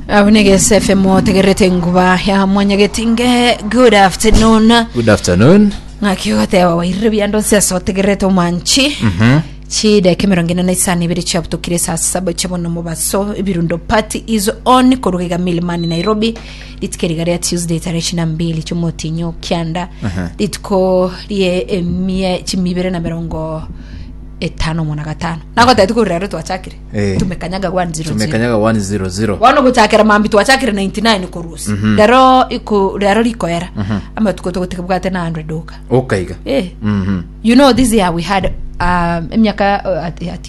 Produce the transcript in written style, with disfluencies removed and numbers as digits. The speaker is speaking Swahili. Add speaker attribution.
Speaker 1: Abunege SFM tegerete nguba ya mwanyagetinge. Good afternoon.
Speaker 2: Good afternoon.
Speaker 1: Ngakiyote wa iribyando seso tegerete manchi. Chide kemerongena na isani biri chapto kire saa 7 chabona mubaso ibirundo party is on korugega Milimani Nairobi itkerigari ya Tuesday tarehe 22 cy'umutinyo kyanda itko lie emie chimibere na merongo 5 nako tatu rero twachakire tumekanyaga 100 wano gutakira mambi twachakire 99 kurusi rero likoera ama tukotekebwate na 100 doka
Speaker 2: okaiga
Speaker 1: you know this year we had emyaka